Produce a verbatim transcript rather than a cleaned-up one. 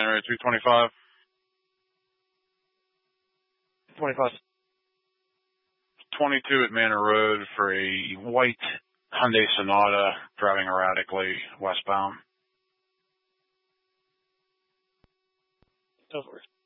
area two twenty-five. twenty-five. twenty-two at Manor Road for a white Hyundai Sonata driving erratically westbound. Go for it.